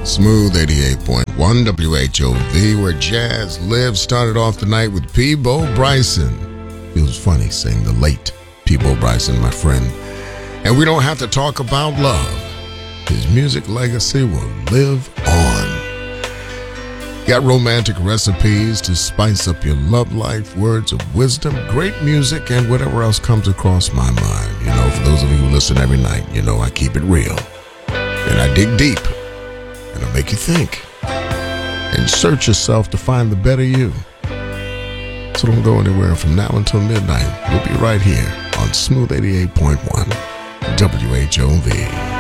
Smooth 88.1 WHOV, where jazz lives. Started off the night with Peabo Bryson. Feels funny saying the late Peabo Bryson, my friend. And we don't have to talk about love. His music legacy will live on. Got romantic recipes to spice up your love life, words of wisdom, great music, and whatever else comes across my mind. You know, for those of you who listen every night, you know I keep it real. And I dig deep. And I'll make you think. And search yourself to find the better you. So don't go anywhere from now until midnight. We'll be right here on Smooth 88.1 WHOV.